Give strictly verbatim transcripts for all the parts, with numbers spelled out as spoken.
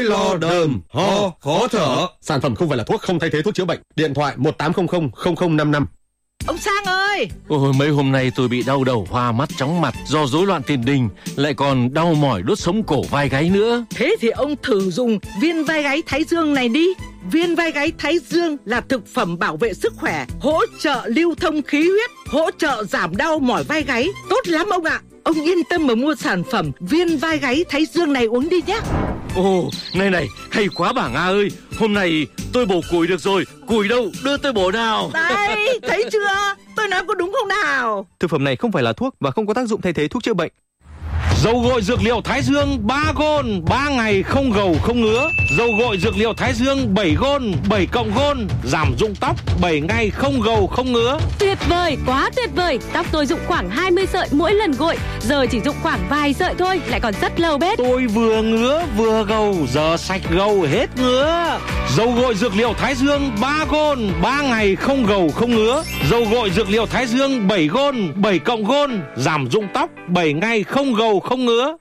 lò đờm, ho, khó thở. Sản phẩm không phải là thuốc, không thay thế thuốc chữa bệnh. Điện thoại một tám không không không không năm năm. Ông Sang ơi! Ôi, mấy hôm nay tôi bị đau đầu, hoa mắt, chóng mặt do rối loạn tiền đình, lại còn đau mỏi đốt sống cổ vai gáy nữa. Thế thì ông thử dùng viên vai gáy Thái Dương này đi. Viên vai gáy Thái Dương là thực phẩm bảo vệ sức khỏe, hỗ trợ lưu thông khí huyết, hỗ trợ giảm đau mỏi vai gáy. Tốt lắm ông ạ! Ông yên tâm mà mua sản phẩm viên vai gáy Thái Dương này uống đi nhé. Ồ, này này, hay quá bà Nga ơi. Hôm nay tôi bổ củi được rồi. Củi đâu, đưa tôi bổ nào. Đây, thấy chưa? Tôi nói có đúng không nào? Thực phẩm này không phải là thuốc và không có tác dụng thay thế thuốc chữa bệnh. Dầu gội dược liệu Thái Dương ba gôn, ba ngày không gầu không ngứa. Dầu gội dược liệu Thái Dương bảy gôn, bảy cộng gôn, giảm rụng tóc, bảy ngày không gầu không ngứa. Tuyệt vời, quá tuyệt vời. Tóc tôi rụng khoảng hai mươi sợi mỗi lần gội, giờ chỉ rụng khoảng vài sợi thôi, lại còn rất lâu bết. Tôi vừa ngứa vừa gầu, giờ sạch gầu hết ngứa. Dầu gội dược liệu Thái Dương ba gôn, ba ngày không gầu không ngứa. Dầu gội dược liệu Thái Dương bảy gôn, bảy cộng gôn, giảm rụng tóc, bảy ngày không gầu không ngứa.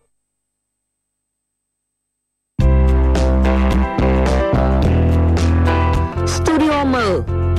Studio mở.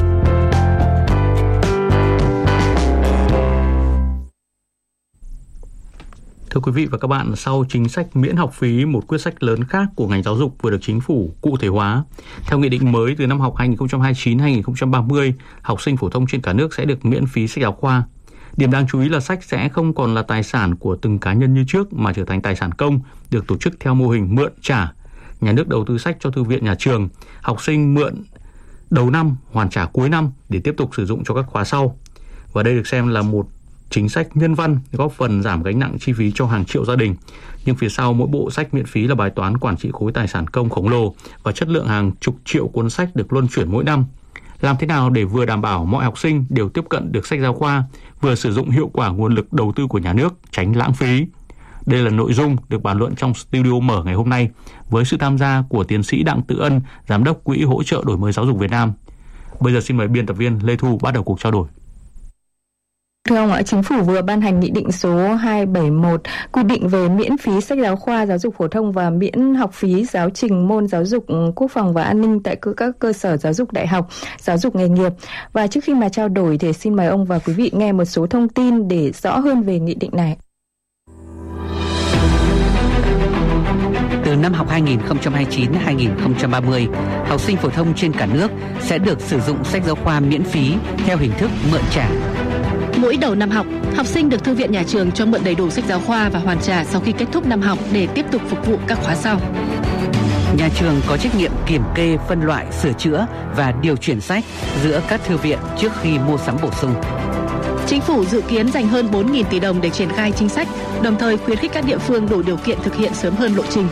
Thưa quý vị và các bạn, sau chính sách miễn học phí, một quyết sách lớn khác của ngành giáo dục vừa được chính phủ cụ thể hóa. Theo nghị định mới, từ năm học hai nghìn không trăm hai mươi chín hai nghìn không trăm ba mươi, học sinh phổ thông trên cả nước sẽ được miễn phí sách giáo khoa. Điểm đáng chú ý là sách sẽ không còn là tài sản của từng cá nhân như trước mà trở thành tài sản công, được tổ chức theo mô hình mượn trả. Nhà nước đầu tư sách cho thư viện nhà trường, học sinh mượn đầu năm, hoàn trả cuối năm để tiếp tục sử dụng cho các khóa sau. Và đây được xem là một chính sách nhân văn, góp phần giảm gánh nặng chi phí cho hàng triệu gia đình. Nhưng phía sau mỗi bộ sách miễn phí là bài toán quản trị khối tài sản công khổng lồ và chất lượng hàng chục triệu cuốn sách được luân chuyển mỗi năm. Làm thế nào để vừa đảm bảo mọi học sinh đều tiếp cận được sách giáo khoa, vừa sử dụng hiệu quả nguồn lực đầu tư của nhà nước, tránh lãng phí? Đây là nội dung được bàn luận trong studio mở ngày hôm nay với sự tham gia của tiến sĩ Đặng Tự Ân, Giám đốc Quỹ hỗ trợ đổi mới giáo dục Việt Nam. Bây giờ xin mời biên tập viên Lê Thu bắt đầu cuộc trao đổi. Thưa ông ạ, Chính phủ vừa ban hành nghị định số hai trăm bảy mươi mốt quy định về miễn phí sách giáo khoa giáo dục phổ thông và miễn học phí giáo trình môn giáo dục quốc phòng và an ninh tại các cơ sở giáo dục đại học, giáo dục nghề nghiệp. Và trước khi mà trao đổi thì xin mời ông và quý vị nghe một số thông tin để rõ hơn về nghị định này. Từ năm học hai nghìn không trăm hai mươi chín hai nghìn không trăm ba mươi, học sinh phổ thông trên cả nước sẽ được sử dụng sách giáo khoa miễn phí theo hình thức mượn trả. Mỗi đầu năm học, học sinh được thư viện nhà trường cho mượn đầy đủ sách giáo khoa và hoàn trả sau khi kết thúc năm học để tiếp tục phục vụ các khóa sau. Nhà trường có trách nhiệm kiểm kê, phân loại, sửa chữa và điều chuyển sách giữa các thư viện trước khi mua sắm bổ sung. Chính phủ dự kiến dành hơn bốn nghìn tỷ đồng để triển khai chính sách, đồng thời khuyến khích các địa phương đủ điều kiện thực hiện sớm hơn lộ trình.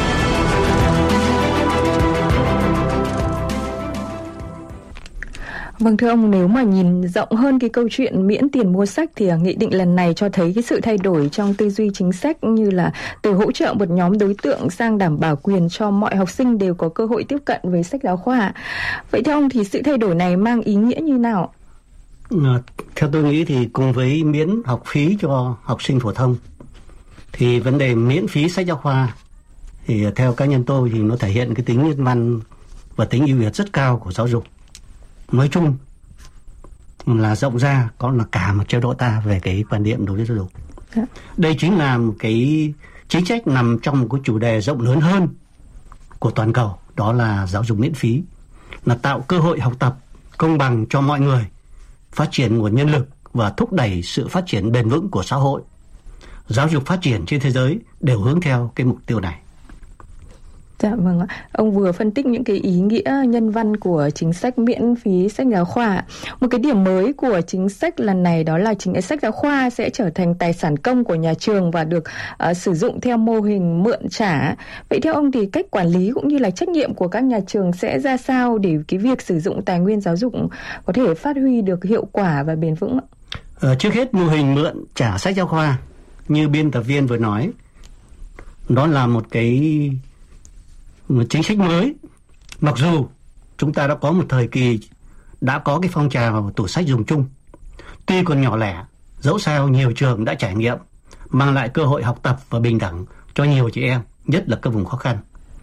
Vâng, thưa ông, nếu mà nhìn rộng hơn cái câu chuyện miễn tiền mua sách thì nghị định lần này cho thấy cái sự thay đổi trong tư duy chính sách, như là từ hỗ trợ một nhóm đối tượng sang đảm bảo quyền cho mọi học sinh đều có cơ hội tiếp cận với sách giáo khoa. Vậy theo ông thì sự thay đổi này mang ý nghĩa như nào? À, theo tôi nghĩ thì cùng với miễn học phí cho học sinh phổ thông thì vấn đề miễn phí sách giáo khoa thì theo cá nhân tôi thì nó thể hiện cái tính nhân văn và tính ưu việt rất cao của giáo dục nói chung, là rộng ra có là cả một chế độ ta về cái quan điểm đối với giáo dục. Yeah. Đây chính là một cái chính sách nằm trong một cái chủ đề rộng lớn hơn của toàn cầu, đó là giáo dục miễn phí, là tạo cơ hội học tập công bằng cho mọi người, phát triển nguồn nhân lực và thúc đẩy sự phát triển bền vững của xã hội. Giáo dục phát triển trên thế giới đều hướng theo cái mục tiêu này. Dạ vâng ạ. Ông vừa phân tích những cái ý nghĩa nhân văn của chính sách miễn phí sách giáo khoa. Một cái điểm mới của chính sách lần này đó là chính sách giáo khoa sẽ trở thành tài sản công của nhà trường và được uh, sử dụng theo mô hình mượn trả. Vậy theo ông thì cách quản lý cũng như là trách nhiệm của các nhà trường sẽ ra sao để cái việc sử dụng tài nguyên giáo dục có thể phát huy được hiệu quả và bền vững ạ? Ờ, trước hết mô hình mượn trả sách giáo khoa như biên tập viên vừa nói, đó là một cái một chính sách mới. Mặc dù chúng ta đã có một thời kỳ đã có cái phong trào tủ sách dùng chung, tuy còn nhỏ lẻ, dẫu sao nhiều trường đã trải nghiệm, mang lại cơ hội học tập và bình đẳng cho nhiều chị em, nhất là các vùng khó khăn.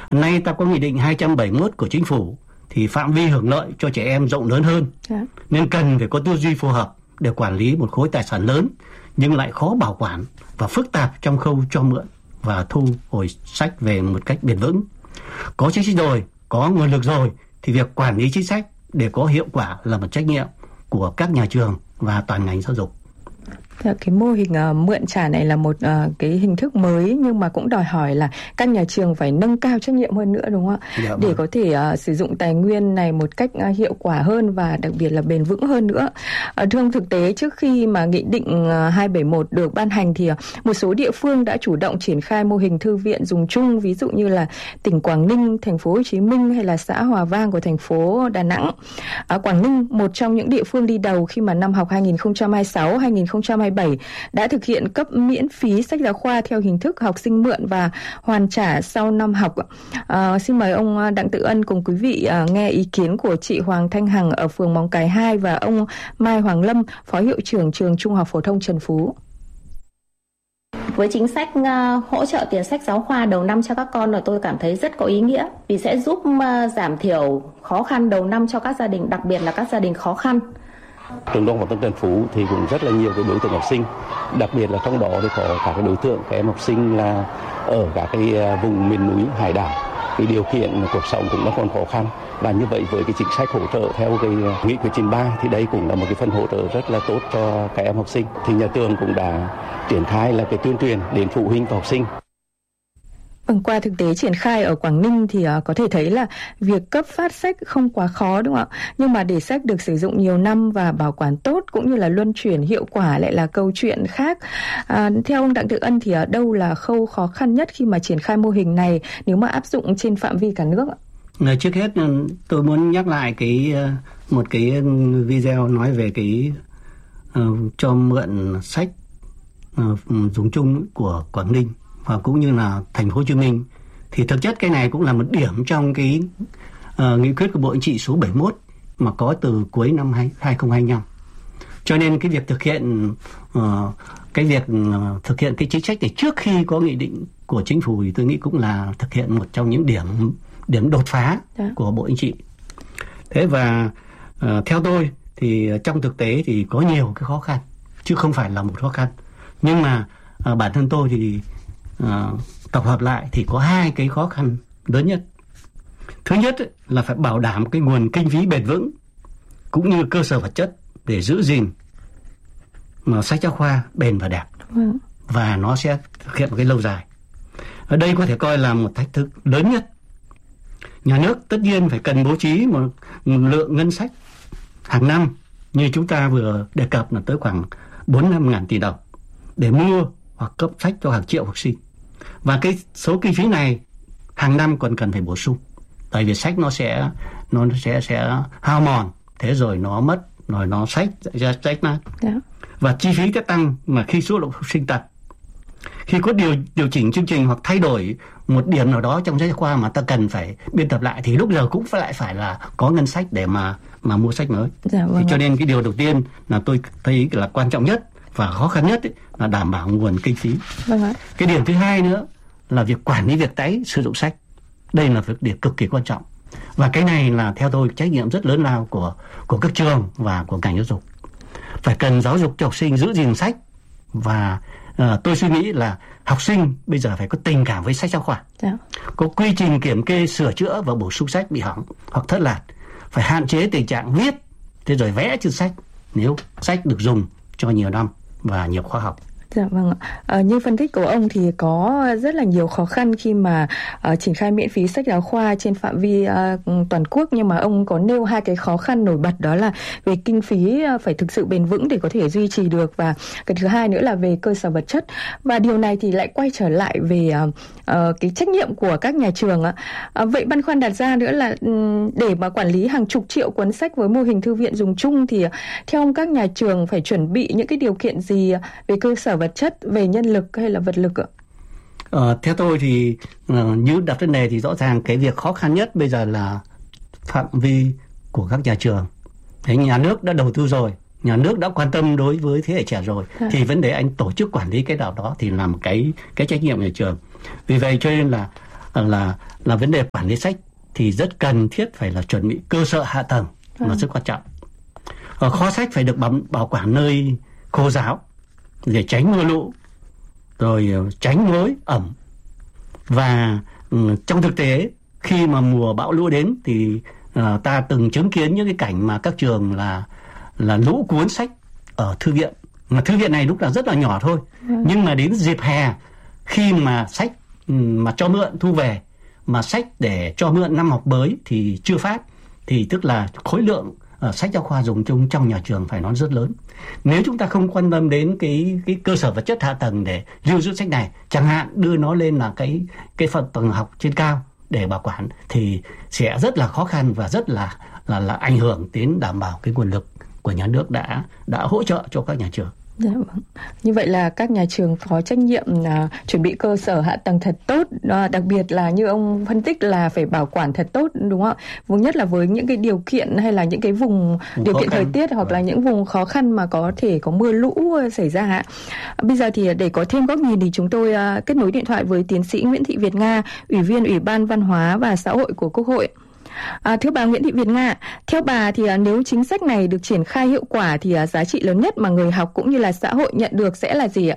Nay ta có nghị định hai trăm bảy mươi mốt của chính phủ thì phạm vi hưởng lợi cho trẻ em rộng lớn hơn, yeah. nên cần phải có tư duy phù hợp để quản lý một khối tài sản lớn nhưng lại khó bảo quản và phức tạp trong khâu cho mượn và thu hồi sách về một cách bền vững. Có chính sách rồi, có nguồn lực rồi thì việc quản lý chính sách để có hiệu quả là một trách nhiệm của các nhà trường và toàn ngành giáo dục. Cái mô hình uh, mượn trả này là một uh, cái hình thức mới nhưng mà cũng đòi hỏi là các nhà trường phải nâng cao trách nhiệm hơn nữa, đúng không ạ? Dạ, để có thể uh, sử dụng tài nguyên này một cách uh, hiệu quả hơn và đặc biệt là bền vững hơn nữa. Uh, thưa ông, thực tế trước khi mà nghị định uh, hai bảy mốt được ban hành thì uh, một số địa phương đã chủ động triển khai mô hình thư viện dùng chung, ví dụ như là tỉnh Quảng Ninh, thành phố Hồ Chí Minh hay là xã Hòa Vang của thành phố Đà Nẵng. Uh, Quảng Ninh, một trong những địa phương đi đầu khi mà năm học hai nghìn không trăm hai mươi sáu hai nghìn không trăm hai mươi bảy đã thực hiện cấp miễn phí sách giáo khoa theo hình thức học sinh mượn và hoàn trả sau năm học. À, xin mời ông Đặng Tự Ân cùng quý vị à, nghe ý kiến của chị Hoàng Thanh Hằng ở phường Móng Cái hai và ông Mai Hoàng Lâm, Phó Hiệu trưởng Trường Trung học Phổ thông Trần Phú. Với chính sách uh, hỗ trợ tiền sách giáo khoa đầu năm cho các con là tôi cảm thấy rất có ý nghĩa vì sẽ giúp uh, giảm thiểu khó khăn đầu năm cho các gia đình, đặc biệt là các gia đình khó khăn. Trường Trung học phổ thông Trần Phú thì cũng rất là nhiều cái đối tượng học sinh, đặc biệt là trong đó thì có cả cái đối tượng các em học sinh là ở các cái vùng miền núi hải đảo, cái điều kiện cuộc sống cũng nó còn khó khăn, và như vậy với cái chính sách hỗ trợ theo cái nghị quyết chín ba thì đây cũng là một cái phần hỗ trợ rất là tốt cho các em học sinh. Thì nhà trường cũng đã triển khai là cái tuyên truyền đến phụ huynh và học sinh. Vâng, qua thực tế triển khai ở Quảng Ninh thì uh, có thể thấy là việc cấp phát sách không quá khó, đúng không ạ? Nhưng mà để sách được sử dụng nhiều năm và bảo quản tốt cũng như là luân chuyển hiệu quả lại là câu chuyện khác. À, theo ông Đặng Tự Ân thì ở đâu là khâu khó khăn nhất khi mà triển khai mô hình này nếu mà áp dụng trên phạm vi cả nước ạ? Nói trước hết tôi muốn nhắc lại cái một cái video nói về cái uh, cho mượn sách uh, dùng chung của Quảng Ninh và cũng như là thành phố Hồ Chí Minh. Thì thực chất cái này cũng là một điểm trong cái uh, nghị quyết của Bộ Chính trị số bảy mươi mốt mà có từ cuối năm hai nghìn không trăm hai mươi lăm. Cho nên cái việc thực hiện uh, cái việc uh, thực hiện cái chính sách này trước khi có nghị định của chính phủ thì tôi nghĩ cũng là thực hiện một trong những điểm điểm đột phá Đã. của Bộ Chính trị. Thế và uh, theo tôi thì trong thực tế thì có nhiều cái khó khăn chứ không phải là một khó khăn. Nhưng mà uh, bản thân tôi thì uh, tập hợp lại thì có hai cái khó khăn lớn nhất. Thứ nhất ấy, là phải bảo đảm cái nguồn kinh phí bền vững cũng như cơ sở vật chất để giữ gìn mà sách giáo khoa bền và đẹp ừ. và nó sẽ thực hiện một cái lâu dài. Ở đây có thể coi là một thách thức lớn nhất. Nhà nước tất nhiên phải cần bố trí một, một lượng ngân sách hàng năm như chúng ta vừa đề cập là tới khoảng bốn năm ngàn tỷ đồng để mua hoặc cấp sách cho hàng triệu học sinh. Và cái số kinh phí này hàng năm còn cần phải bổ sung. Tại vì sách nó sẽ nó sẽ sẽ hao mòn, thế rồi nó mất, rồi nó sách ra sách nát. Và chi phí sẽ tăng mà khi số lượng học sinh tăng. Khi có điều điều chỉnh chương trình hoặc thay đổi một điểm nào đó trong sách giáo khoa mà ta cần phải biên tập lại thì lúc giờ cũng phải lại phải là có ngân sách để mà mà mua sách mới. Dạ, vâng. Thì cho nên cái điều đầu tiên là tôi thấy là quan trọng nhất và khó khăn nhất ấy, là đảm bảo nguồn kinh phí. Vâng. Cái điểm thứ hai nữa là việc quản lý việc tái sử dụng sách. Đây là việc điểm cực kỳ quan trọng. Và cái này là theo tôi trách nhiệm rất lớn lao của của các trường và của ngành giáo dục. Phải cần giáo dục cho học sinh giữ gìn sách và À, tôi suy nghĩ là học sinh bây giờ phải có tình cảm với sách giáo khoa, dạ. có quy trình kiểm kê, sửa chữa và bổ sung sách bị hỏng hoặc thất lạc, phải hạn chế tình trạng viết thế rồi vẽ trên sách nếu sách được dùng cho nhiều năm và nhiều khóa học. Dạ vâng ạ. À, như phân tích của ông thì có rất là nhiều khó khăn khi mà uh, triển khai miễn phí sách giáo khoa trên phạm vi uh, toàn quốc, nhưng mà ông có nêu hai cái khó khăn nổi bật, đó là về kinh phí uh, phải thực sự bền vững để có thể duy trì được, và cái thứ hai nữa là về cơ sở vật chất. Và điều này thì lại quay trở lại về uh, uh, cái trách nhiệm của các nhà trường. Uh, vậy băn khoăn đặt ra nữa là um, để mà quản lý hàng chục triệu cuốn sách với mô hình thư viện dùng chung thì uh, theo ông các nhà trường phải chuẩn bị những cái điều kiện gì uh, về cơ sở vật chất, về nhân lực hay là vật lực ạ? Ờ, theo tôi thì uh, như đặt vấn đề thì rõ ràng cái việc khó khăn nhất bây giờ là phạm vi của các nhà trường. Thế nhà nước đã đầu tư rồi, nhà nước đã quan tâm đối với thế hệ trẻ rồi, à. thì vấn đề anh tổ chức quản lý cái nào đó thì là một cái cái trách nhiệm nhà trường. Vì vậy cho nên là là là vấn đề quản lý sách thì rất cần thiết phải là chuẩn bị cơ sở hạ tầng mà ừ. rất quan trọng. Ở kho sách phải được bảo, bảo quản nơi khô ráo để tránh mưa lũ, rồi tránh ngối ẩm. Và um, trong thực tế khi mà mùa bão lũ đến thì uh, ta từng chứng kiến những cái cảnh mà các trường là là lũ cuốn sách ở thư viện. Mà thư viện này lúc nào rất là nhỏ thôi, ừ. nhưng mà đến dịp hè khi mà sách um, mà cho mượn thu về, mà sách để cho mượn năm học mới thì chưa phát, thì tức là khối lượng uh, sách giáo khoa dùng chung trong nhà trường phải nói rất lớn. Nếu chúng ta không quan tâm đến cái cái cơ sở vật chất hạ tầng để lưu giữ sách này, chẳng hạn đưa nó lên là cái cái phần tầng học trên cao để bảo quản, thì sẽ rất là khó khăn và rất là là là ảnh hưởng đến đảm bảo cái nguồn lực của nhà nước đã đã hỗ trợ cho các nhà trường. Dạ vâng. Như vậy là các nhà trường có trách nhiệm là chuẩn bị cơ sở hạ tầng thật tốt, đặc biệt là như ông phân tích là phải bảo quản thật tốt, đúng không ạ? Vùng nhất là với những cái điều kiện hay là những cái vùng, vùng điều kiện khăn. thời tiết hoặc vâng. là những vùng khó khăn mà có thể có mưa lũ xảy ra. Bây giờ thì để có thêm góc nhìn thì chúng tôi kết nối điện thoại với tiến sĩ Nguyễn Thị Việt Nga, Ủy viên Ủy ban Văn hóa và Xã hội của Quốc hội. À, thưa bà Nguyễn Thị Việt Nga, theo bà thì à, nếu chính sách này được triển khai hiệu quả thì à, giá trị lớn nhất mà người học cũng như là xã hội nhận được sẽ là gì ạ?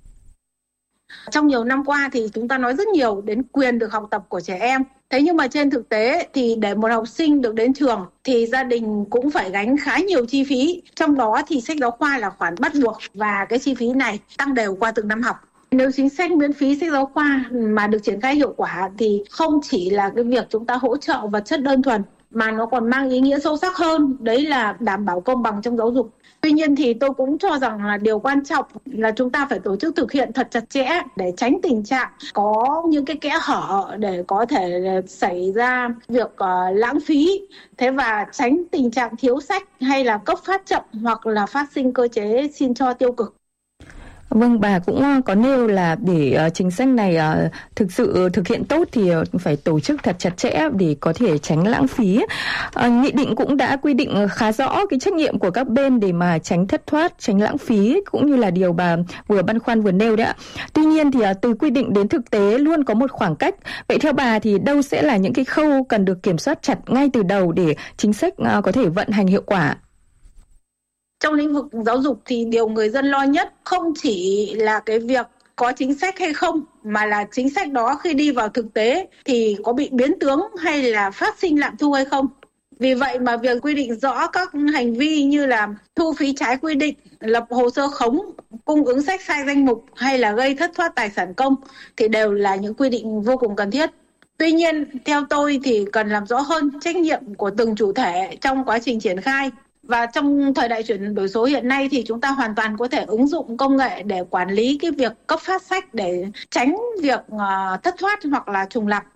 Trong nhiều năm qua thì chúng ta nói rất nhiều đến quyền được học tập của trẻ em. Thế nhưng mà trên thực tế thì để một học sinh được đến trường thì gia đình cũng phải gánh khá nhiều chi phí. Trong đó thì sách giáo khoa là khoản bắt buộc và cái chi phí này tăng đều qua từng năm học. Nếu chính sách miễn phí sách giáo khoa mà được triển khai hiệu quả thì không chỉ là cái việc chúng ta hỗ trợ vật chất đơn thuần mà nó còn mang ý nghĩa sâu sắc hơn, đấy là đảm bảo công bằng trong giáo dục. Tuy nhiên thì tôi cũng cho rằng là điều quan trọng là chúng ta phải tổ chức thực hiện thật chặt chẽ để tránh tình trạng có những cái kẽ hở để có thể xảy ra việc uh, lãng phí, thế và tránh tình trạng thiếu sách hay là cấp phát chậm hoặc là phát sinh cơ chế xin cho tiêu cực. Vâng, bà cũng có nêu là để chính sách này thực sự thực hiện tốt thì phải tổ chức thật chặt chẽ để có thể tránh lãng phí. Nghị định cũng đã quy định khá rõ cái trách nhiệm của các bên để mà tránh thất thoát, tránh lãng phí, cũng như là điều bà vừa băn khoăn vừa nêu đấy ạ. Tuy nhiên thì từ quy định đến thực tế luôn có một khoảng cách. Vậy theo bà thì đâu sẽ là những cái khâu cần được kiểm soát chặt ngay từ đầu để chính sách có thể vận hành hiệu quả? Trong lĩnh vực giáo dục thì điều người dân lo nhất không chỉ là cái việc có chính sách hay không, mà là chính sách đó khi đi vào thực tế thì có bị biến tướng hay là phát sinh lạm thu hay không. Vì vậy mà việc quy định rõ các hành vi như là thu phí trái quy định, lập hồ sơ khống, cung ứng sách sai danh mục hay là gây thất thoát tài sản công thì đều là những quy định vô cùng cần thiết. Tuy nhiên, theo tôi thì cần làm rõ hơn trách nhiệm của từng chủ thể trong quá trình triển khai. Và trong thời đại chuyển đổi số hiện nay thì chúng ta hoàn toàn có thể ứng dụng công nghệ để quản lý cái việc cấp phát sách để tránh việc uh, thất thoát hoặc là trùng lặp.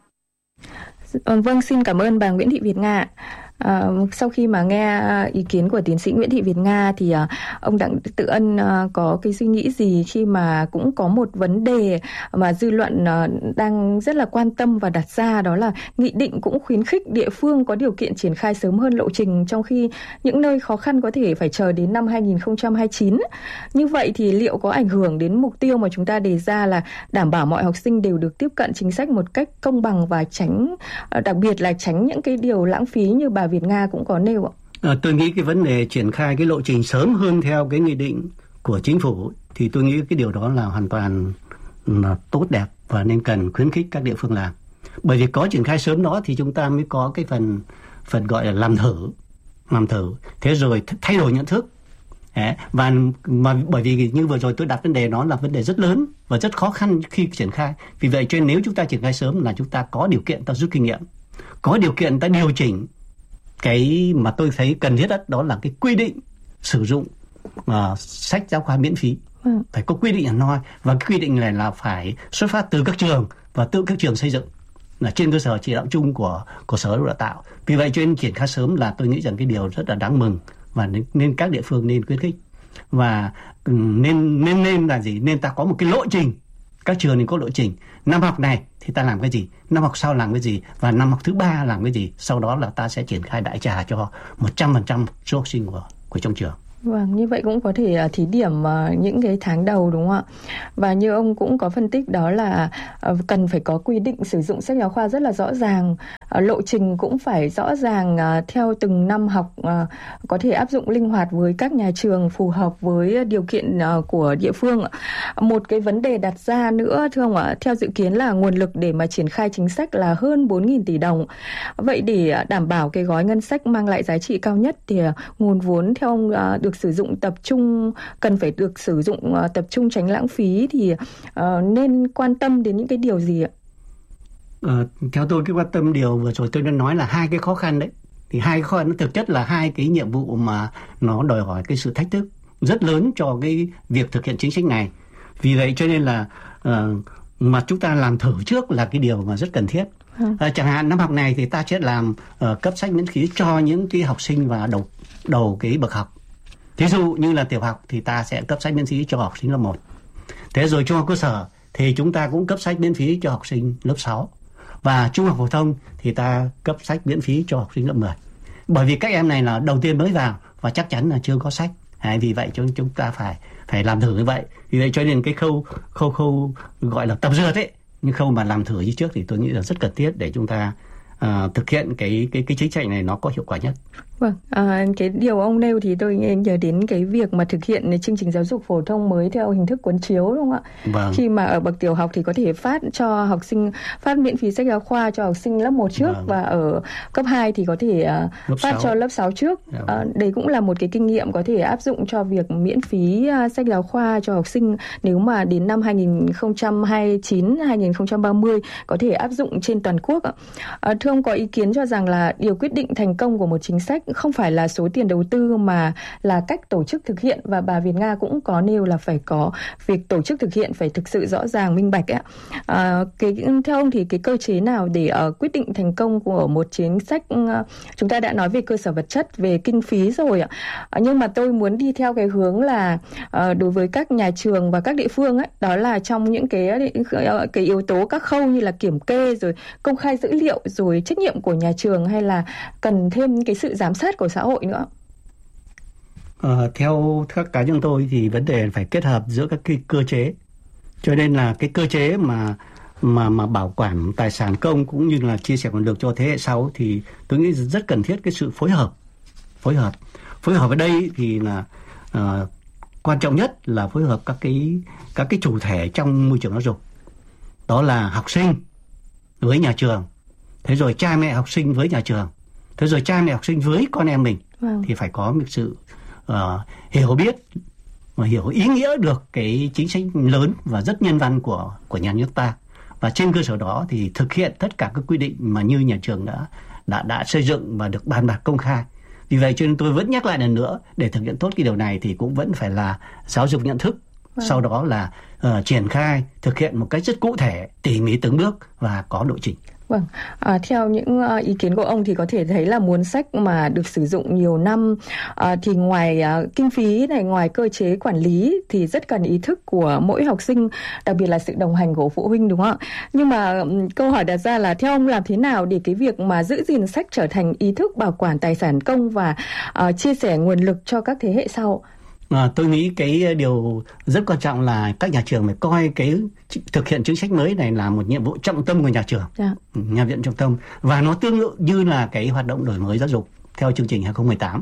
Vâng, xin cảm ơn bà Nguyễn Thị Việt Nga. À, sau khi mà nghe ý kiến của tiến sĩ Nguyễn Thị Việt Nga thì à, ông Đặng Tự Ân à, có cái suy nghĩ gì khi mà cũng có một vấn đề mà dư luận à, đang rất là quan tâm và đặt ra, đó là nghị định cũng khuyến khích địa phương có điều kiện triển khai sớm hơn lộ trình, trong khi những nơi khó khăn có thể phải chờ đến năm hai không hai chín. Như vậy thì liệu có ảnh hưởng đến mục tiêu mà chúng ta đề ra là đảm bảo mọi học sinh đều được tiếp cận chính sách một cách công bằng và tránh, đặc biệt là tránh những cái điều lãng phí như bà Việt Nga cũng có nêu ạ? À, tôi nghĩ cái vấn đề triển khai cái lộ trình sớm hơn theo cái nghị định của chính phủ thì tôi nghĩ cái điều đó là hoàn toàn là tốt đẹp và nên cần khuyến khích các địa phương làm. Bởi vì có triển khai sớm đó thì chúng ta mới có cái phần phần gọi là làm thử, làm thử, thế rồi thay đổi nhận thức. Đấy. Và mà bởi vì như vừa rồi tôi đặt vấn đề đó là vấn đề rất lớn và rất khó khăn khi triển khai. Vì vậy cho nên nếu chúng ta triển khai sớm là chúng ta có điều kiện ta rút kinh nghiệm, có điều kiện ta điều chỉnh. Cái mà tôi thấy cần thiết nhất đó là cái quy định sử dụng uh, sách giáo khoa miễn phí. Ừ. Phải có quy định hẳn hoi, và cái quy định này là phải xuất phát từ các trường và tự các trường xây dựng là trên cơ sở chỉ đạo chung của của Sở Giáo dục Đào tạo. Vì vậy cho nên triển khai sớm là tôi nghĩ rằng cái điều rất là đáng mừng và nên, nên các địa phương nên khuyến khích và nên nên nên là gì? Nên ta có một cái lộ trình, các trường nên có lộ trình. Năm học này thì ta làm cái gì, năm học sau làm cái gì, và năm học thứ ba làm cái gì. Sau đó là ta sẽ triển khai đại trà cho một trăm phần trăm số học sinh của, của trong trường. Vâng, như vậy cũng có thể uh, thí điểm uh, những cái tháng đầu đúng không ạ? Và như ông cũng có phân tích đó là uh, cần phải có quy định sử dụng sách giáo khoa rất là rõ ràng, uh, lộ trình cũng phải rõ ràng uh, theo từng năm học, uh, có thể áp dụng linh hoạt với các nhà trường phù hợp với điều kiện uh, của địa phương. Một cái vấn đề đặt ra nữa thưa ông ạ, theo dự kiến là nguồn lực để mà triển khai chính sách là hơn bốn nghìn tỷ đồng. Vậy để đảm bảo cái gói ngân sách mang lại giá trị cao nhất thì uh, nguồn vốn theo ông uh, được sử dụng tập trung, cần phải được sử dụng uh, tập trung tránh lãng phí thì uh, nên quan tâm đến những cái điều gì ạ? Ờ, theo tôi cái quan tâm điều vừa rồi tôi đã nói là hai cái khó khăn đấy. Thì hai cái khó khăn nó thực chất là hai cái nhiệm vụ mà nó đòi hỏi cái sự thách thức rất lớn cho cái việc thực hiện chính sách này. Vì vậy cho nên là uh, mà chúng ta làm thử trước là cái điều mà rất cần thiết. À, chẳng hạn năm học này thì ta sẽ làm uh, cấp sách miễn phí cho những cái học sinh vào đầu đầu cái bậc học. Thí dụ như là tiểu học thì ta sẽ cấp sách miễn phí cho học sinh lớp một. Thế rồi trung học cơ sở thì chúng ta cũng cấp sách miễn phí cho học sinh lớp sáu. Và trung học phổ thông thì ta cấp sách miễn phí cho học sinh lớp mười. Bởi vì các em này là đầu tiên mới vào và chắc chắn là chưa có sách. À, vì vậy chúng chúng ta phải phải làm thử như vậy. Vì vậy cho nên cái khâu khâu khâu gọi là tập dượt ấy, nhưng khâu mà làm thử như trước thì tôi nghĩ là rất cần thiết để chúng ta uh, thực hiện cái cái cái chính sách này nó có hiệu quả nhất. Vâng, à, cái điều ông nêu thì tôi nhớ đến cái việc mà thực hiện chương trình giáo dục phổ thông mới theo hình thức cuốn chiếu đúng không ạ? Vâng. Khi mà ở bậc tiểu học thì có thể phát cho học sinh, phát miễn phí sách giáo khoa cho học sinh lớp một trước, vâng. Và ở cấp hai thì có thể uh, phát sáu. Cho lớp sáu trước. Dạ, vâng. uh, đây cũng là một cái kinh nghiệm có thể áp dụng cho việc miễn phí uh, sách giáo khoa cho học sinh nếu mà đến năm hai nghìn không trăm hai mươi chín hai nghìn không trăm ba mươi có thể áp dụng trên toàn quốc ạ. Uh, thưa ông có ý kiến cho rằng là điều quyết định thành công của một chính sách không phải là số tiền đầu tư mà là cách tổ chức thực hiện, và bà Việt Nga cũng có nêu là phải có việc tổ chức thực hiện phải thực sự rõ ràng minh bạch ạ. À, cái theo ông thì cái cơ chế nào để uh, quyết định thành công của một chính sách, uh, chúng ta đã nói về cơ sở vật chất, về kinh phí rồi ạ, uh, nhưng mà tôi muốn đi theo cái hướng là uh, đối với các nhà trường và các địa phương ấy, đó là trong những cái uh, cái yếu tố các khâu như là kiểm kê rồi công khai dữ liệu rồi trách nhiệm của nhà trường, hay là cần thêm cái sự giám sát của xã hội nữa? Ờ, theo các cá nhân tôi thì vấn đề phải kết hợp giữa các cái cơ chế, cho nên là cái cơ chế mà mà mà bảo quản tài sản công cũng như là chia sẻ nguồn lực cho thế hệ sau thì tôi nghĩ rất cần thiết cái sự phối hợp, phối hợp, phối hợp ở đây thì là uh, quan trọng nhất là phối hợp các cái các cái chủ thể trong môi trường giáo dục, đó là học sinh với nhà trường, thế rồi cha mẹ học sinh với nhà trường, thế rồi cha mẹ học sinh với con em mình. Wow. Thì phải có một sự uh, hiểu biết và hiểu ý nghĩa được cái chính sách lớn và rất nhân văn của của nhà nước ta, và trên cơ sở đó thì thực hiện tất cả các quy định mà như nhà trường đã đã đã xây dựng và được bàn bạc công khai. Vì vậy cho nên tôi vẫn nhắc lại lần nữa, để thực hiện tốt cái điều này thì cũng vẫn phải là giáo dục nhận thức, wow. Sau đó là uh, triển khai thực hiện một cách rất cụ thể, tỉ mỉ từng bước và có lộ trình. Vâng, à, theo những uh, ý kiến của ông thì có thể thấy là muốn sách mà được sử dụng nhiều năm uh, thì ngoài uh, kinh phí này, ngoài cơ chế quản lý thì rất cần ý thức của mỗi học sinh, đặc biệt là sự đồng hành của phụ huynh đúng không ạ? Nhưng mà um, câu hỏi đặt ra là theo ông làm thế nào để cái việc mà giữ gìn sách trở thành ý thức bảo quản tài sản công và uh, chia sẻ nguồn lực cho các thế hệ sau? À, tôi nghĩ cái điều rất quan trọng là các nhà trường phải coi cái thực hiện chính sách mới này là một nhiệm vụ trọng tâm của nhà trường, yeah. Nhà viện trọng tâm, và nó tương tự như là cái hoạt động đổi mới giáo dục theo chương trình hai không một tám.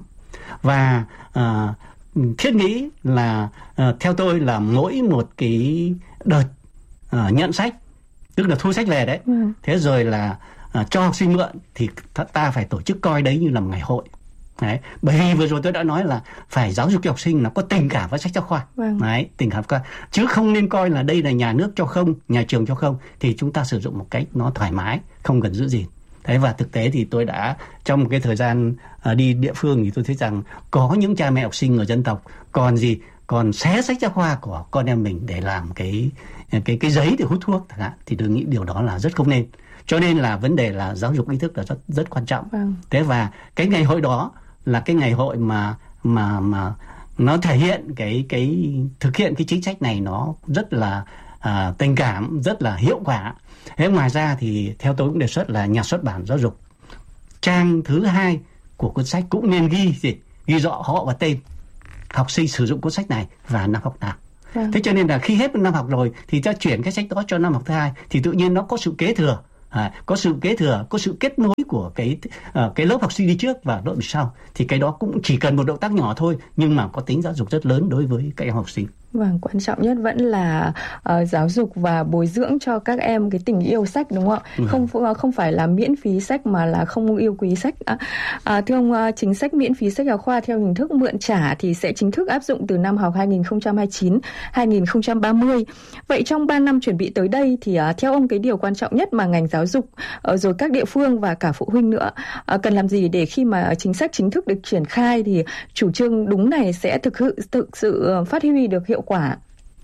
Và à, thiết nghĩ là à, theo tôi là mỗi một cái đợt à, nhận sách, tức là thu sách về đấy, yeah. Thế rồi là à, cho học sinh mượn thì ta phải tổ chức coi đấy như là một ngày hội. Đấy, bởi vì vừa rồi tôi đã nói là phải giáo dục cho học sinh là có tình cảm với sách giáo khoa, vâng. Đấy, tình cảm khoa, chứ không nên coi là đây là nhà nước cho không, nhà trường cho không, thì chúng ta sử dụng một cách nó thoải mái, không cần giữ gìn. Đấy, và thực tế thì tôi đã trong một cái thời gian uh, đi địa phương thì tôi thấy rằng có những cha mẹ học sinh người dân tộc còn gì còn xé sách giáo khoa của con em mình để làm cái cái cái giấy để hút thuốc chẳng hạn, thì tôi nghĩ điều đó là rất không nên. Cho nên là vấn đề là giáo dục ý thức là rất rất quan trọng. Vâng. Thế và cái ngày hội đó là cái ngày hội mà mà mà nó thể hiện cái cái thực hiện cái chính sách này nó rất là à, tình cảm, rất là hiệu quả. Thế ngoài ra thì theo tôi cũng đề xuất là nhà xuất bản giáo dục, trang thứ hai của cuốn sách cũng nên ghi gì ghi rõ họ và tên học sinh sử dụng cuốn sách này và năm học nào. Vâng. Thế cho nên là khi hết năm học rồi thì ta chuyển cái sách đó cho năm học thứ hai thì tự nhiên nó có sự kế thừa. À, có sự kế thừa, có sự kết nối của cái uh, cái lớp học sinh đi trước và lớp đi sau, thì cái đó cũng chỉ cần một động tác nhỏ thôi nhưng mà có tính giáo dục rất lớn đối với các em học sinh. Vâng, quan trọng nhất vẫn là uh, giáo dục và bồi dưỡng cho các em cái tình yêu sách, đúng không ạ? Ừ. Không không phải là miễn phí sách mà là không yêu quý sách. À, à, thưa ông, uh, chính sách miễn phí sách giáo khoa theo hình thức mượn trả thì sẽ chính thức áp dụng từ năm học hai nghìn không trăm hai mươi chín hai nghìn không trăm ba mươi. Vậy trong ba năm chuẩn bị tới đây thì uh, theo ông cái điều quan trọng nhất mà ngành giáo dục uh, rồi các địa phương và cả phụ huynh nữa uh, cần làm gì để khi mà chính sách chính thức được triển khai thì chủ trương đúng này sẽ thực sự thực sự uh, phát huy được hiệu quả?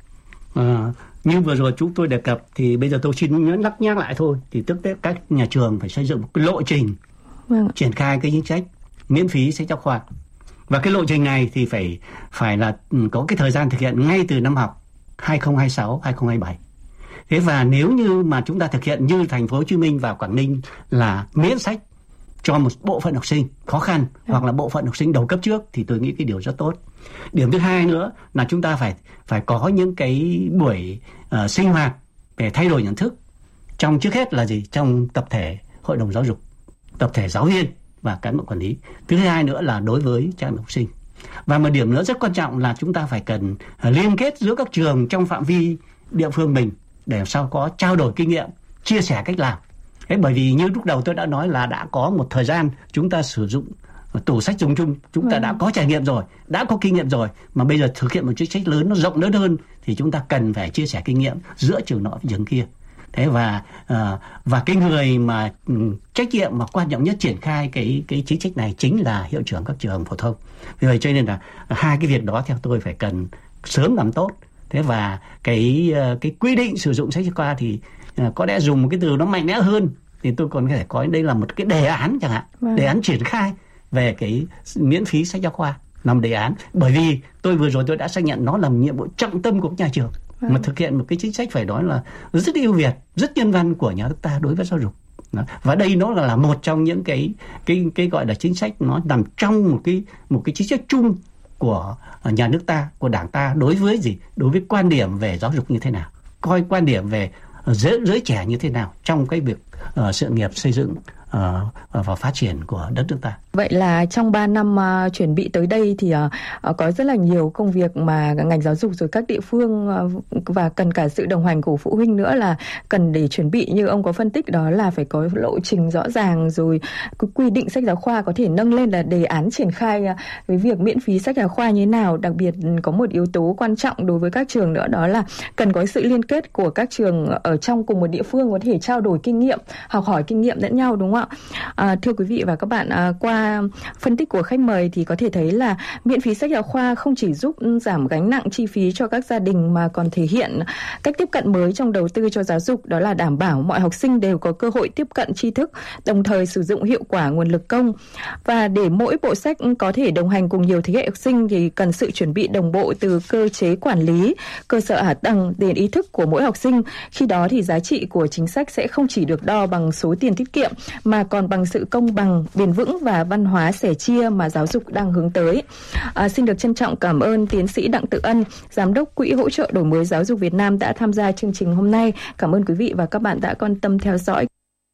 À, như vừa rồi chúng tôi đề cập thì bây giờ tôi xin nhớ nhắc nhắc lại thôi, thì tức là các nhà trường phải xây dựng một cái lộ trình vâng. triển khai cái chính sách miễn phí sách giáo khoa, và cái lộ trình này thì phải phải là có cái thời gian thực hiện ngay từ năm học hai nghìn không trăm hai mươi sáu hai nghìn không trăm hai mươi bảy. Thế và nếu như mà chúng ta thực hiện như thành phố Hồ Chí Minh và Quảng Ninh là miễn sách cho một bộ phận học sinh khó khăn ừ. hoặc là bộ phận học sinh đầu cấp trước thì tôi nghĩ cái điều rất tốt. Điểm thứ hai nữa là chúng ta phải phải có những cái buổi uh, sinh hoạt để thay đổi nhận thức, trong trước hết là gì, trong tập thể hội đồng giáo dục, tập thể giáo viên và cán bộ quản lý. Thứ hai nữa là đối với cha mẹ học sinh. Và một điểm nữa rất quan trọng là chúng ta phải cần uh, liên kết giữa các trường trong phạm vi địa phương mình để làm sao có trao đổi kinh nghiệm, chia sẻ cách làm. Thế bởi vì như lúc đầu tôi đã nói là đã có một thời gian chúng ta sử dụng tủ sách dùng chung, chúng ta đã có trải nghiệm rồi, đã có kinh nghiệm rồi, mà bây giờ thực hiện một chính sách lớn, nó rộng lớn hơn thì chúng ta cần phải chia sẻ kinh nghiệm giữa trường nọ với trường kia. Thế và uh, và cái người mà um, trách nhiệm mà quan trọng nhất triển khai cái cái chính sách này chính là hiệu trưởng các trường phổ thông. Vì vậy cho nên là hai cái việc đó theo tôi phải cần sớm làm tốt. Thế và cái uh, cái quy định sử dụng sách giáo khoa thì uh, có lẽ dùng một cái từ nó mạnh mẽ hơn, thì tôi còn có thể coi đây là một cái đề án chẳng hạn, vâng. đề án triển khai về cái miễn phí sách giáo khoa, làm đề án. Bởi vì tôi vừa rồi tôi đã xác nhận nó là nhiệm vụ trọng tâm của nhà trường, vâng. mà thực hiện một cái chính sách phải nói là rất ưu việt, rất nhân văn của nhà nước ta đối với giáo dục. Đó. Và đây nó là một trong những cái cái cái gọi là chính sách nó nằm trong một cái một cái chính sách chung của nhà nước ta, của Đảng ta đối với gì? Đối với quan điểm về giáo dục như thế nào, coi quan điểm về giới, giới trẻ như thế nào trong cái việc uh, sự nghiệp xây dựng uh, và phát triển của đất nước ta. Vậy là trong ba năm uh, chuẩn bị tới đây thì uh, có rất là nhiều công việc mà ngành giáo dục rồi các địa phương uh, và cần cả sự đồng hành của phụ huynh nữa là cần để chuẩn bị, như ông có phân tích đó là phải có lộ trình rõ ràng, rồi cái quy định sách giáo khoa có thể nâng lên là đề án triển khai uh, cái việc miễn phí sách giáo khoa như thế nào. Đặc biệt có một yếu tố quan trọng đối với các trường nữa, đó là cần có sự liên kết của các trường ở trong cùng một địa phương, có thể trao đổi kinh nghiệm, học hỏi kinh nghiệm lẫn nhau, đúng không ạ? À, thưa quý vị và các bạn, à, qua phân tích của khách mời thì có thể thấy là miễn phí sách giáo khoa không chỉ giúp giảm gánh nặng chi phí cho các gia đình mà còn thể hiện cách tiếp cận mới trong đầu tư cho giáo dục, đó là đảm bảo mọi học sinh đều có cơ hội tiếp cận tri thức, đồng thời sử dụng hiệu quả nguồn lực công. Và để mỗi bộ sách có thể đồng hành cùng nhiều thế hệ học sinh thì cần sự chuẩn bị đồng bộ từ cơ chế quản lý, cơ sở hạ tầng đến ý thức của mỗi học sinh. Khi đó thì giá trị của chính sách sẽ không chỉ được đo bằng số tiền tiết kiệm mà còn bằng sự công bằng, bền vững và văn hóa sẻ chia mà giáo dục đang hướng tới. À, xin được trân trọng cảm ơn tiến sĩ Đặng Tự Ân, Giám đốc Quỹ hỗ trợ đổi mới giáo dục Việt Nam đã tham gia chương trình hôm nay. Cảm ơn quý vị và các bạn đã quan tâm theo dõi.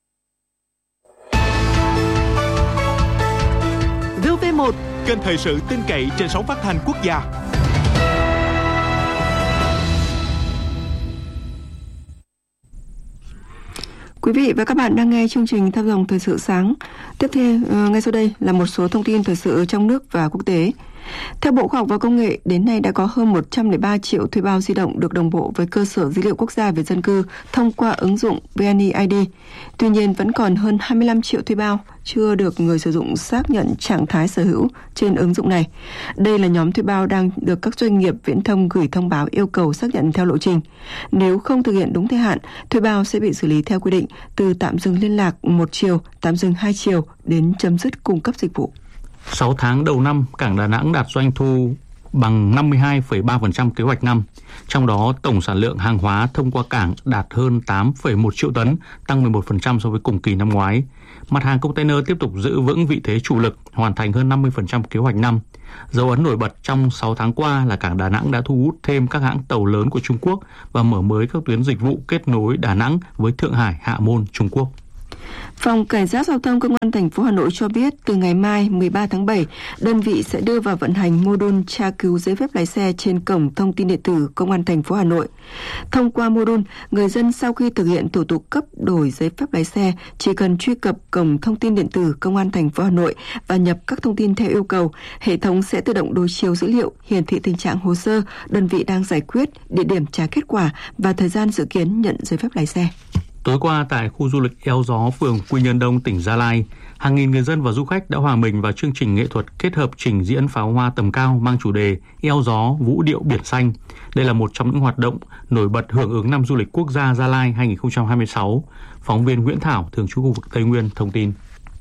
vê o vê một, kênh thời sự tin cậy trên sóng phát thanh quốc gia. Quý vị và các bạn đang nghe chương trình Theo dòng thời sự sáng. Tiếp theo, uh, ngay sau đây là một số thông tin thời sự trong nước và quốc tế. Theo Bộ Khoa học và Công nghệ, đến nay đã có hơn một trăm lẻ ba triệu thuê bao di động được đồng bộ với cơ sở dữ liệu quốc gia về dân cư thông qua ứng dụng vê en i đê. Tuy nhiên, vẫn còn hơn hai mươi lăm triệu thuê bao chưa được người sử dụng xác nhận trạng thái sở hữu trên ứng dụng này. Đây là nhóm thuê bao đang được các doanh nghiệp viễn thông gửi thông báo yêu cầu xác nhận theo lộ trình. Nếu không thực hiện đúng thời hạn, thuê bao sẽ bị xử lý theo quy định, từ tạm dừng liên lạc một chiều, tạm dừng hai chiều đến chấm dứt cung cấp dịch vụ. sáu tháng đầu năm, Cảng Đà Nẵng đạt doanh thu bằng năm mươi hai phẩy ba phần trăm kế hoạch năm. Trong đó, tổng sản lượng hàng hóa thông qua cảng đạt hơn tám phẩy một triệu tấn, tăng mười một phần trăm so với cùng kỳ năm ngoái. Mặt hàng container tiếp tục giữ vững vị thế chủ lực, hoàn thành hơn năm mươi phần trăm kế hoạch năm. Dấu ấn nổi bật trong sáu tháng qua là cảng Đà Nẵng đã thu hút thêm các hãng tàu lớn của Trung Quốc và mở mới các tuyến dịch vụ kết nối Đà Nẵng với Thượng Hải, Hạ Môn, Trung Quốc. Phòng Cảnh sát Giao thông Công an thành phố Hà Nội cho biết từ ngày mai mười ba tháng bảy, đơn vị sẽ đưa vào vận hành mô đun tra cứu giấy phép lái xe trên cổng thông tin điện tử Công an thành phố Hà Nội. Thông qua mô đun, người dân sau khi thực hiện thủ tục cấp đổi giấy phép lái xe chỉ cần truy cập cổng thông tin điện tử Công an thành phố Hà Nội và nhập các thông tin theo yêu cầu, hệ thống sẽ tự động đối chiếu dữ liệu, hiển thị tình trạng hồ sơ, đơn vị đang giải quyết, địa điểm trả kết quả và thời gian dự kiến nhận giấy phép lái xe. Tối qua tại khu du lịch Eo Gió, phường Quy Nhơn Đông, tỉnh Gia Lai, hàng nghìn người dân và du khách đã hòa mình vào chương trình nghệ thuật kết hợp trình diễn pháo hoa tầm cao mang chủ đề Eo Gió Vũ điệu biển xanh. Đây là một trong những hoạt động nổi bật hưởng ứng năm du lịch quốc gia Gia Lai hai không hai sáu. Phóng viên Nguyễn Thảo, thường trú khu vực Tây Nguyên, thông tin.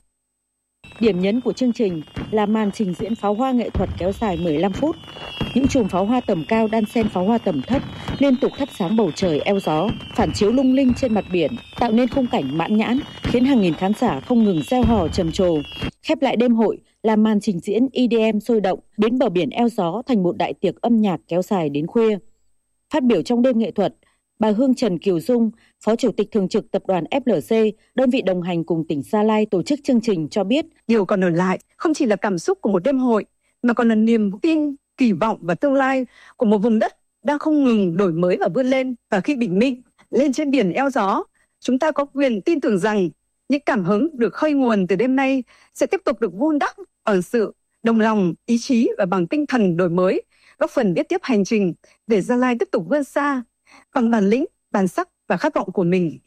Điểm nhấn của chương trình là màn trình diễn pháo hoa nghệ thuật kéo dài mười lăm phút. Những chùm pháo hoa tầm cao đan xen pháo hoa tầm thấp liên tục thắp sáng bầu trời Eo Gió, phản chiếu lung linh trên mặt biển, tạo nên khung cảnh mãn nhãn, khiến hàng nghìn khán giả không ngừng reo hò trầm trồ. Khép lại đêm hội là màn trình diễn E D M sôi động, biến bờ biển Eo Gió thành một đại tiệc âm nhạc kéo dài đến khuya. Phát biểu trong đêm nghệ thuật, bà Hương Trần Kiều Dung, Phó Chủ tịch Thường trực Tập đoàn F L C, đơn vị đồng hành cùng tỉnh Gia Lai tổ chức chương trình cho biết, điều còn ở lại không chỉ là cảm xúc của một đêm hội, mà còn là niềm tin, kỳ vọng và tương lai của một vùng đất đang không ngừng đổi mới và vươn lên. Và khi bình minh lên trên biển Eo Gió, chúng ta có quyền tin tưởng rằng những cảm hứng được khơi nguồn từ đêm nay sẽ tiếp tục được vun đắp ở sự đồng lòng, ý chí và bằng tinh thần đổi mới, góp phần viết tiếp hành trình để Gia Lai tiếp tục vươn xa bằng bản lĩnh, bản sắc và khát vọng của mình.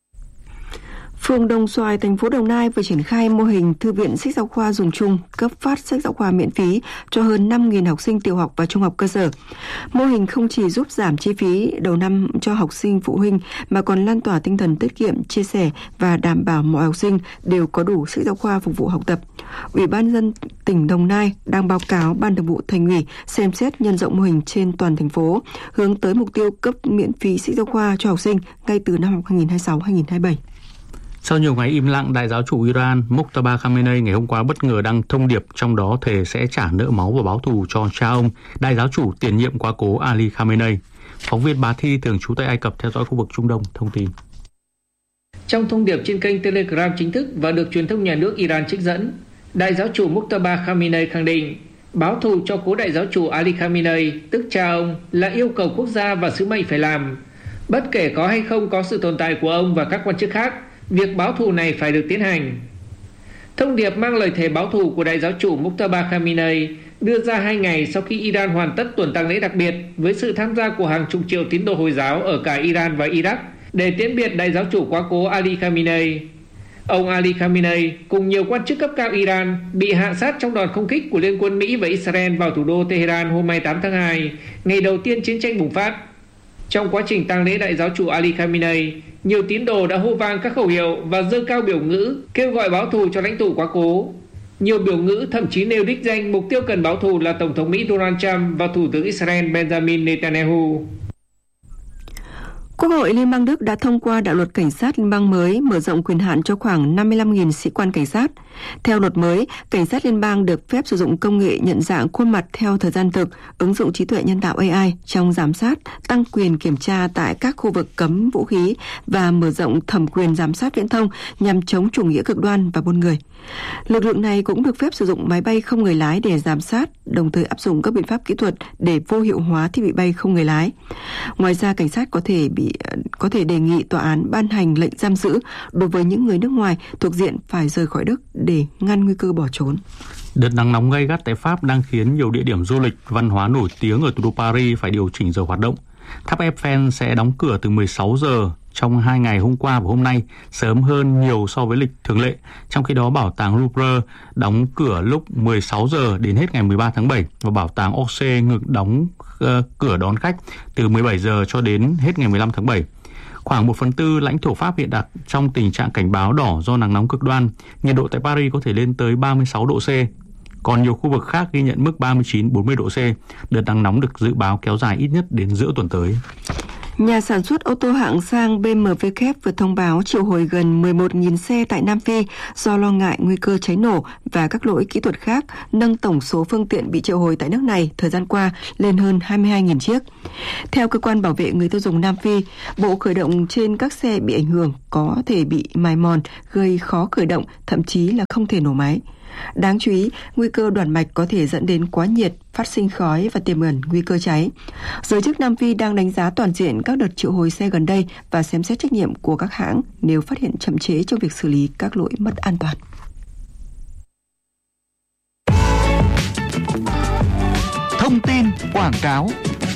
Phường Đồng Xoài, thành phố Đồng Nai vừa triển khai mô hình thư viện sách giáo khoa dùng chung, cấp phát sách giáo khoa miễn phí cho hơn năm nghìn học sinh tiểu học và trung học cơ sở. Mô hình không chỉ giúp giảm chi phí đầu năm cho học sinh phụ huynh mà còn lan tỏa tinh thần tiết kiệm, chia sẻ và đảm bảo mọi học sinh đều có đủ sách giáo khoa phục vụ học tập. Ủy ban nhân dân tỉnh Đồng Nai đang báo cáo Ban Thường vụ Thành ủy xem xét nhân rộng mô hình trên toàn thành phố, hướng tới mục tiêu cấp miễn phí sách giáo khoa cho học sinh ngay từ năm học hai nghìn không trăm hai mươi sáu hai nghìn không trăm hai mươi bảy. Sau nhiều ngày im lặng, Đại giáo chủ Iran Mojtaba Khamenei ngày hôm qua bất ngờ đăng thông điệp, trong đó thề sẽ trả nợ máu và báo thù cho cha ông, Đại giáo chủ tiền nhiệm quá cố Ali Khamenei. Phóng viên Bá Thi, thường trú tại Ai Cập theo dõi khu vực Trung Đông, thông tin. Trong thông điệp trên kênh Telegram chính thức và được truyền thông nhà nước Iran trích dẫn, Đại giáo chủ Mojtaba Khamenei khẳng định báo thù cho cố đại giáo chủ Ali Khamenei, tức cha ông, là yêu cầu quốc gia và sứ mệnh phải làm. Bất kể có hay không có sự tồn tại của ông và các quan chức khác, việc báo thù này phải được tiến hành. Thông điệp mang lời thề báo thù của đại giáo chủ Mojtaba Khamenei đưa ra hai ngày sau khi Iran hoàn tất tuần tang lễ đặc biệt với sự tham gia của hàng chục triệu tín đồ Hồi giáo ở cả Iran và Iraq để tiễn biệt đại giáo chủ quá cố Ali Khamenei. Ông Ali Khamenei cùng nhiều quan chức cấp cao Iran bị hạ sát trong đòn không kích của Liên quân Mỹ và Israel vào thủ đô Tehran hôm hai mươi tám tháng hai, ngày đầu tiên chiến tranh bùng phát. Trong quá trình tang lễ đại giáo chủ Ali Khamenei, nhiều tín đồ đã hô vang các khẩu hiệu và giơ cao biểu ngữ kêu gọi báo thù cho lãnh tụ quá cố. Nhiều biểu ngữ thậm chí nêu đích danh mục tiêu cần báo thù là Tổng thống Mỹ Donald Trump và Thủ tướng Israel Benjamin Netanyahu. Quốc hội Liên bang Đức đã thông qua đạo luật cảnh sát liên bang mới, mở rộng quyền hạn cho khoảng năm mươi lăm nghìn sĩ quan cảnh sát. Theo luật mới, cảnh sát liên bang được phép sử dụng công nghệ nhận dạng khuôn mặt theo thời gian thực, ứng dụng trí tuệ nhân tạo A I trong giám sát, tăng quyền kiểm tra tại các khu vực cấm vũ khí và mở rộng thẩm quyền giám sát viễn thông nhằm chống chủ nghĩa cực đoan và buôn người. Lực lượng này cũng được phép sử dụng máy bay không người lái để giám sát, đồng thời áp dụng các biện pháp kỹ thuật để vô hiệu hóa thiết bị bay không người lái. Ngoài ra, cảnh sát có thể bị có thể đề nghị tòa án ban hành lệnh giam giữ đối với những người nước ngoài thuộc diện phải rời khỏi Đức để ngăn nguy cơ bỏ trốn. Đợt nắng nóng gay gắt tại Pháp đang khiến nhiều địa điểm du lịch văn hóa nổi tiếng ở thủ đô Paris phải điều chỉnh giờ hoạt động. Tháp Eiffel sẽ đóng cửa từ mười sáu giờ trong hai ngày hôm qua và hôm nay, sớm hơn nhiều so với lịch thường lệ. Trong khi đó, bảo tàng Louvre đóng cửa lúc mười sáu giờ đến hết ngày mười ba tháng bảy và bảo tàng Orsay ngừng đóng uh, cửa đón khách từ mười bảy giờ cho đến hết ngày mười lăm tháng bảy. Khoảng một phần tư lãnh thổ Pháp hiện đặt trong tình trạng cảnh báo đỏ do nắng nóng cực đoan. Nhiệt độ tại Paris có thể lên tới ba mươi sáu độ C. Còn nhiều khu vực khác ghi nhận mức ba mươi chín đến bốn mươi độ C. Đợt nắng nóng được dự báo kéo dài ít nhất đến giữa tuần tới. Nhà sản xuất ô tô hạng sang bê em vê vừa thông báo triệu hồi gần mười một nghìn xe tại Nam Phi do lo ngại nguy cơ cháy nổ và các lỗi kỹ thuật khác, nâng tổng số phương tiện bị triệu hồi tại nước này thời gian qua lên hơn hai mươi hai nghìn chiếc. Theo cơ quan bảo vệ người tiêu dùng Nam Phi, bộ khởi động trên các xe bị ảnh hưởng có thể bị mài mòn, gây khó khởi động, thậm chí là không thể nổ máy. Đáng chú ý, nguy cơ đoàn mạch có thể dẫn đến quá nhiệt, phát sinh khói và tiềm ẩn nguy cơ cháy. Giới chức Nam Phi đang đánh giá toàn diện các đợt triệu hồi xe gần đây và xem xét trách nhiệm của các hãng nếu phát hiện chậm chế trong việc xử lý các lỗi mất an toàn. Thông tin quảng cáo.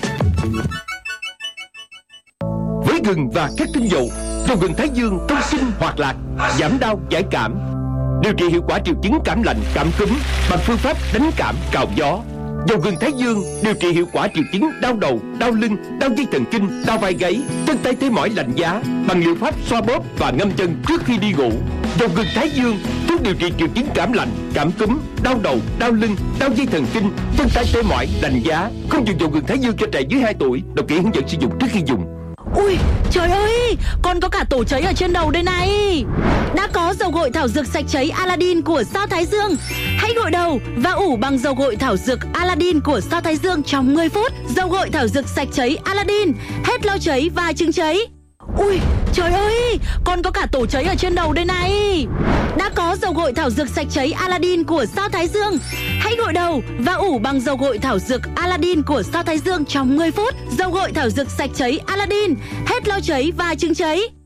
Với gừng và các tinh dầu, dầu gừng Thái Dương thông sinh hoạt lạc, giảm đau giải cảm, điều trị hiệu quả triệu chứng cảm lạnh, cảm cúm bằng phương pháp đánh cảm cào gió. Dầu gừng Thái Dương điều trị hiệu quả triệu chứng đau đầu, đau lưng, đau dây thần kinh, đau vai gáy, chân tay tê mỏi lạnh giá bằng liệu pháp xoa bóp và ngâm chân trước khi đi ngủ. Dầu gừng Thái Dương thuốc điều trị triệu chứng cảm lạnh, cảm cúm, đau đầu, đau lưng, đau dây thần kinh, chân tay tê mỏi lạnh giá. Không dùng dầu gừng Thái Dương cho trẻ dưới hai tuổi. Đọc kỹ hướng dẫn sử dụng trước khi dùng. Ui, trời ơi, con có cả tổ cháy ở trên đầu đây này. Đã có dầu gội thảo dược sạch cháy Aladdin của Sao Thái Dương. Hãy gội đầu và ủ bằng dầu gội thảo dược Aladdin của Sao Thái Dương trong mười phút. Dầu gội thảo dược sạch cháy Aladdin, hết lau cháy và chứng cháy. Ui, trời ơi, con có cả tổ cháy ở trên đầu đây này. Đã có dầu gội thảo dược sạch cháy Aladdin của Sao Thái Dương. Hãy gội đầu và ủ bằng dầu gội thảo dược Aladdin của Sao Thái Dương trong mười phút. Dầu gội thảo dược sạch cháy Aladdin, hết lau cháy và chứng cháy.